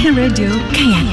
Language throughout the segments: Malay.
Radio Kayan.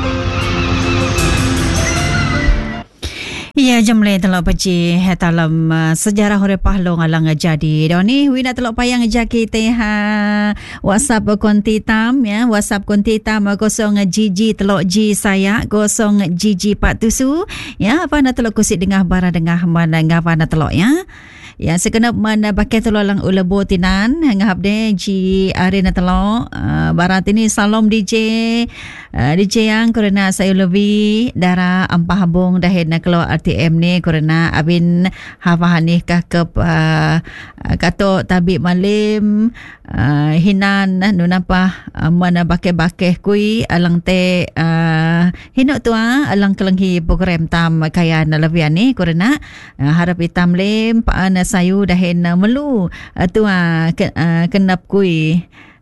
Ya, jemle telok peci dalam sejarah hore pahlong alang jadi. Doni wina telok payang jaki teh WhatsApp konti tam ya, WhatsApp konti tam 0 GG telok G saya 0 GG Pak Tusu ya, apa nak telok kusik dengah bara dengah mana ngapa nak telok ya. Ya, sekenap mana pakai telok lang ulebo tinan ngahap de ji arena telok barat ini salam DJ yang kerana saya lebih darah ampah habung dah nak keluar RTM ni kerana abin hafahani kah ke kato tabik malim hinan nunapa mana bakeh-bakeh kui alang te hinok tua alang kelenghi program tam kaya na lebihan ni kerana harap hitam lim paan sayu dah melu tua kenap kui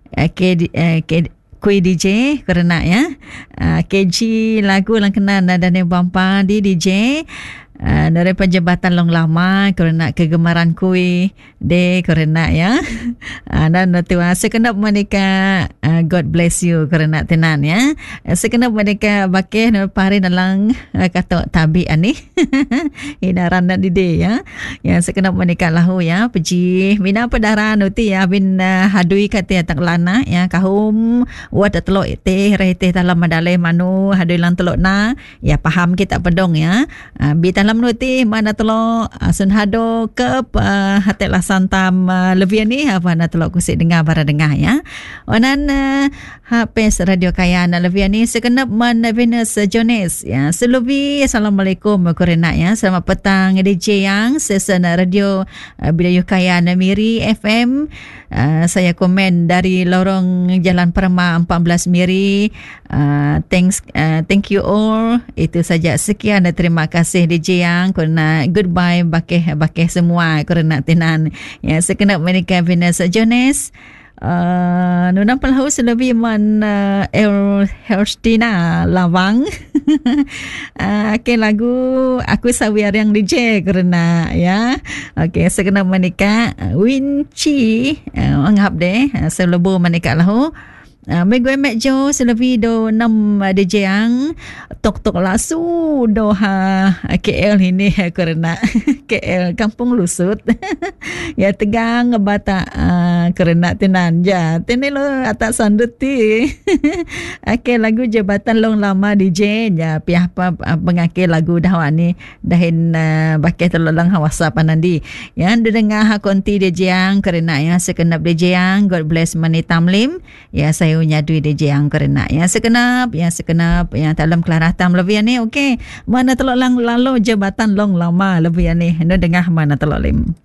kui DJ kerana ya KG lagu lang kenan dan bampa di DJ dari penjabatan long lama kerana kegemaran kui de kerana ya dan tua sekenap menika God bless you kerana tenan ya sekenap menika bakeh pari dalang kata tabi ani hinaran dan dide ya sekenap menika lahu ya peji mina pedara nuti ya bin hadui kata tak lana ya kahum wad telok teh rete dalam madale manu hadui lang telok na ya paham kita pedong ya bi dalam nuti mana telok sun hado ke hatelah santam lebihan ni apa nak telok kusik dengar bara dengar ya onan HPS Radio Kayan lebihan ni sekenap mana Venus Jones ya selubi assalamualaikum korena ya selamat petang DJ yang sesen radio Bidayu Kayan Miri FM saya komen dari lorong Jalan Perma 14 Miri thank you all itu saja sekian dan terima kasih DJ yang kerana goodbye bakeh semua kerana tenan ya sekenap menikah Venus Jones nunang pelhaus lebih man Herstina Lawang okay, lagu aku sawiar yang DJ kerana ya okay, sekenap menikah Winci anggap deh selebu menikah lahu Megwe Mekjo selebi do 6 DJ yang tok-tok lasu do KL ini kerana KL Kampung Lusut ya tegang ngebata kerana tenan ja tenelo atas sanduti okay, lagu jabatan long lama DJ ya piah apa pengake lagu dahwani dahin bakeh telolang hawasa panandi ya dengar konti DJ yang kerana ya sekenap DJ yang God bless mani tamlim ya saya nyadui DJ yang kerana ya sekenap ya dalam kelarah tam lebih ni okey mana telok lang lalu jabatan long lama lebih ni dengar mana telok lim